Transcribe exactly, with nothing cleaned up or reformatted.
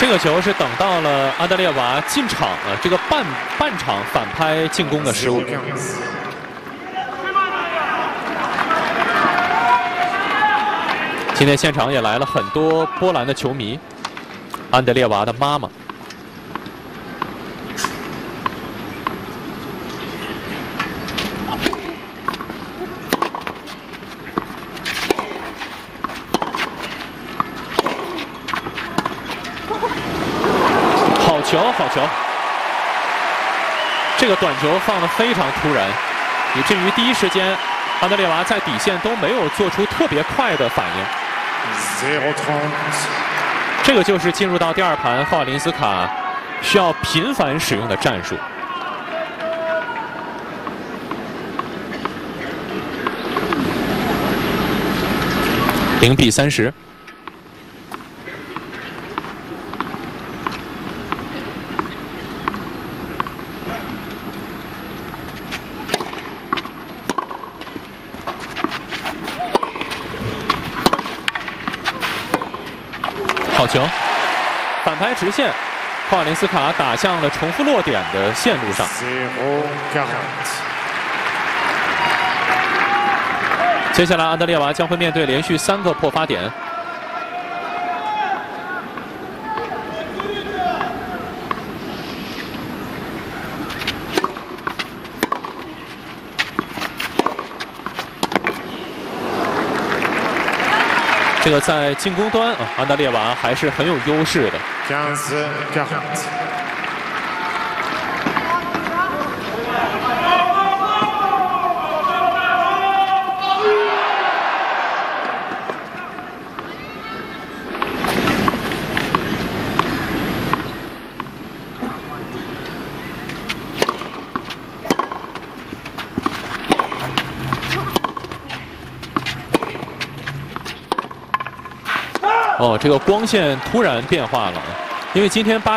这个球是等到了安德烈娃进场啊，这个半半场反拍进攻的失误。今天现场也来了很多波兰的球迷，安德烈娃的妈妈。 好球，好球！这个短球放得非常突然，以至于第一时间安德烈娃在底线都没有做出特别快的反应。这个就是进入到第二盘霍瓦林斯卡需要频繁使用的战术。零比三十。 好球，反拍直线，霍瓦林斯卡打向了重复落点的线路上。接下来，安德烈娃将会面对连续三个破发点。这个在进攻端啊，安德烈娃还是很有优势的。哦，这个光线突然变化了，因为今天巴。